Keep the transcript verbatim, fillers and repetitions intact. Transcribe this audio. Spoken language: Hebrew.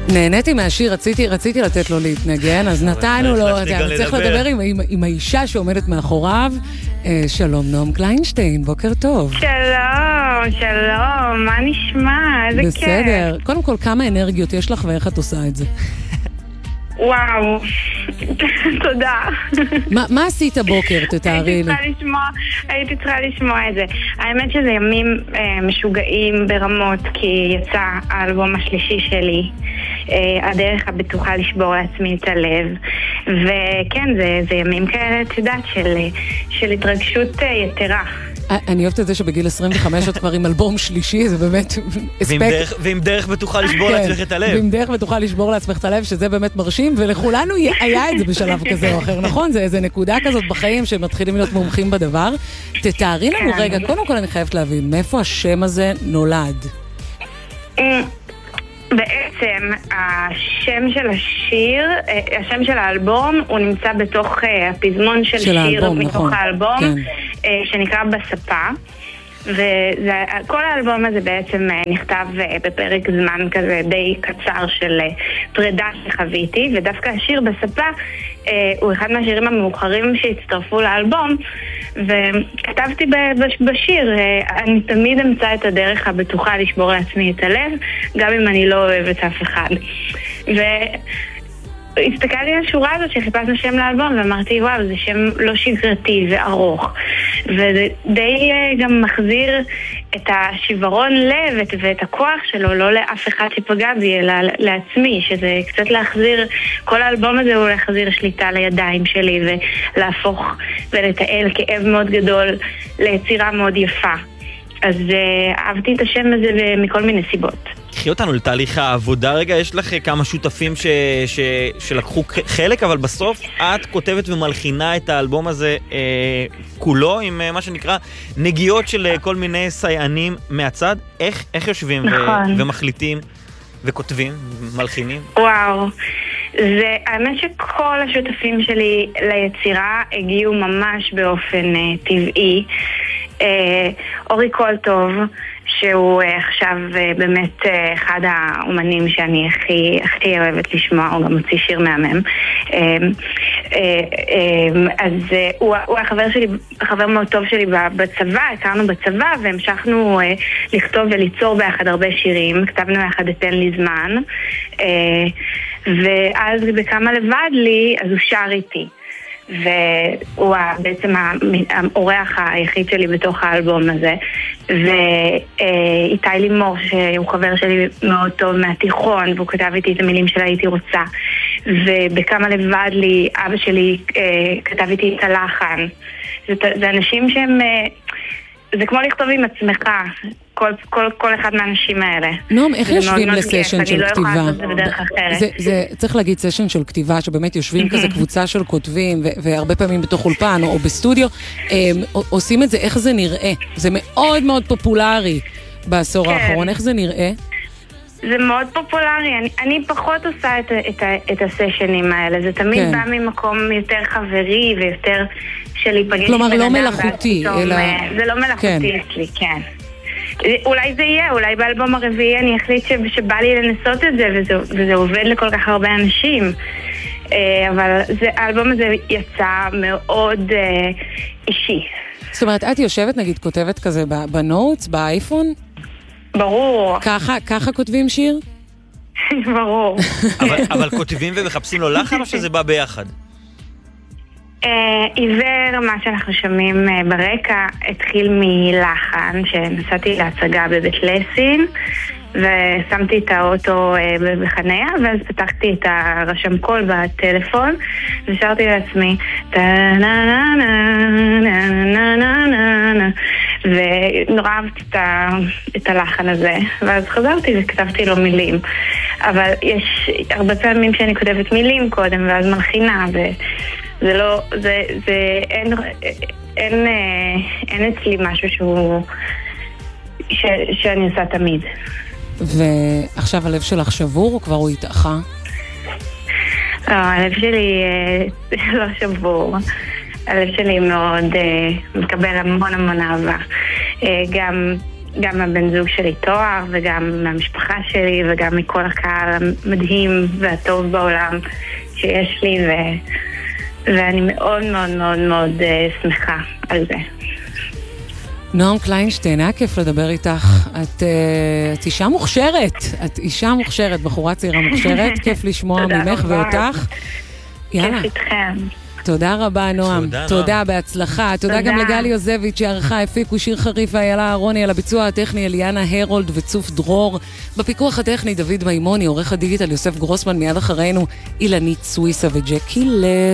נהניתי מהשיר, רציתי, רציתי לתת לו להתנגן, אז נתנו לו, אתה צריך לדבר עם, עם, עם האישה שעומדת מאחוריו. אה, שלום, נועם קליינשטיין, בוקר טוב. שלום, שלום, מה נשמע? איזה כיף. בסדר, קודם כל, כמה אנרגיות יש לך ואיך את עושה את זה? וואו, תודה. מה, מה עשית הבוקר, תתארי לי? הייתי צריכה לשמוע, הייתי צריכה לשמוע את זה. האמת שזה ימים אה, משוגעים ברמות, כי יצא האלבום השלישי שלי, אה, הדרך הבטוחה לשבור לעצמי את הלב. וכן, זה, זה ימים כאלה, את יודעת, של, של התרגשות אה, יתרה. אני אוהבת את זה שבגיל עשרים וחמש את כבר עם אלבום שלישי, זה באמת אספקט. ועם דרך בטוחה לשבור לעצמך את הלב. ועם דרך בטוחה לשבור לעצמך את הלב, שזה באמת מרשים, ולכולנו היה את זה בשלב כזה או אחר, נכון? זה איזה נקודה כזאת בחיים שמתחילים להיות מומחים בדבר. תתארי לנו רגע, קודם כל אני חייבת להבין, מאיפה השם הזה נולד? בעצם השם של השיר, השם של האלבום, הוא נמצא בתוך הפזמון של שיר מתוך האלבום, שנקרא בספה. וכל האלבום הזה בעצם נכתב בפרק זמן כזה די קצר של פרידה שחוויתי, ודווקא השיר בספה הוא אחד מהשירים המאוחרים שהצטרפו לאלבום, וכתבתי בשיר, אני תמיד אמצא את הדרך הבטוחה לשבור לעצמי את הלב, גם אם אני לא אוהבת אף אחד. ו... הסתכלתי על השורה הזאת שחיפשנו שם לאלבום ואמרתי וואו, זה שם לא שגרתי וארוך, ודי גם מחזיר את השיוורון לב ואת הכוח שלו, לא לאף אחד שפגע בי אלא לעצמי, שזה קצת להחזיר, כל האלבום הזה הוא להחזיר שליטה לידיים שלי ולהפוך ולתעל כאב מאוד גדול ליצירה מאוד יפה. אז אהבתי את השם הזה מכל מיני סיבות. קחי אותנו לתהליך העבודה רגע, יש לך כמה שותפים ש... ש... שלקחו חלק, אבל בסוף את כותבת ומלחינה את האלבום הזה אה, כולו, עם אה, מה שנקרא נגיעות של אה, כל מיני סייענים מהצד. איך, איך יושבים נכון. ו... ומחליטים וכותבים, מלחינים? וואו, זה האמת שכל השותפים שלי ליצירה הגיעו ממש באופן אה, טבעי. אה, אורי קולטוב, שהוא עכשיו באמת אחד האומנים שאני הכי, הכי אוהבת לשמוע, הוא גם מוציא שיר מהמם. אז הוא, הוא החבר שלי, החבר מאוד טוב שלי בצבא, הכרנו בצבא והמשכנו לכתוב וליצור ביחד הרבה שירים, כתבנו יחד את תן לי זמן, ואז בכמה לבד לי, אז הוא שר איתי. והוא בעצם האורח היחיד שלי בתוך האלבום הזה, ואיתי לימור שהוא חבר שלי מאוד טוב מהתיכון, והוא כתב איתי את המילים שלה הייתי רוצה, ובכמה לבד לי אבא שלי כתב איתי את הלחן. זה אנשים שהם, זה כמו לכתוב עם עצמך, כל, כל, כל אחד מהאנשים האלה. נועם, איך יושבים לסשן של כתיבה? אני לא יכולה לעשות זה בדרך אחרת. זה, זה, צריך להגיד סשן של כתיבה, שבאמת יושבים כזה קבוצה של כותבים, והרבה פעמים בתוך אולפן או בסטודיו, עושים את זה, איך זה נראה? זה מאוד מאוד פופולרי בעשור האחרון, איך זה נראה? זה מאוד פופולרי, אני, אני פחות עושה את, את, את הסשנים האלה, זה תמיד כן. בא ממקום יותר חברי ויותר של להיפגש. כלומר, לא מלאכותי, אלא... זה לא מלאכותי כן. אצלי, כן. אולי זה יהיה, אולי באלבום הרביעי אני אחליט שבא לי לנסות את זה, וזה, וזה עובד לכל כך הרבה אנשים. אבל זה, האלבום הזה יצא מאוד אישי. זאת אומרת, את יושבת, נגיד, כותבת כזה בנוטס, באייפון? ברור. ככה, ככה כותבים שיר? ברור. אבל, אבל כותבים ומחפשים לו לחן או שזה בא ביחד? עיוור, מה שאנחנו שומעים ברקע, התחיל מלחן שנסעתי להצגה בבית לסין ושמתי את האוטו בחניה, ואז פתחתי את הרשם קול בטלפון ושרתי לעצמי ונורא אהבתי את הלחן הזה, ואז חזרתי וכתבתי לו מילים. אבל יש הרבה פעמים שאני כותבת מילים קודם ואז מלחינה, ו... זה לא, זה, זה, אין, אין, אין אצלי משהו שהוא, ש, שאני עושה תמיד. ועכשיו הלב שלך שבור או כבר הוא התאחה? לא, הלב שלי לא שבור. הלב שלי מאוד מקבל המון המון אהבה. גם גם מהבן זוג שלי תואר, וגם מהמשפחה שלי, וגם מכל הקהל המדהים והטוב בעולם שיש לי, ו... ואני מאוד מאוד מאוד מאוד uh, שמחה על זה. נועם קליינשטיין, היה כיף לדבר איתך. את, uh, את אישה מוכשרת, את אישה מוכשרת, בחורה צעירה מוכשרת, כיף לשמוע ממך ואותך. כיף איתכם. תודה רבה, נועם. תודה, תודה בהצלחה. תודה, תודה גם לגלי יוזביץ' שערכה, הפיקו שיר חריף ואיילה אהרוני, על הביצוע הטכני אליאנה הרולד וצוף דרור. בפיקוח הטכני דוד מימוני, עורך הדיגיטל יוסף גרוסמן, מיד אחרינו אילנית סוויסה וג'קי לב.